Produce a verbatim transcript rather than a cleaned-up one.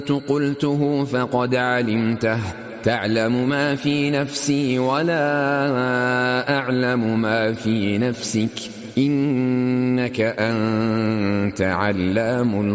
قلته فقد علمته تعلم ما في نفسي ولا أعلم ما في نفسك إنك أنت علام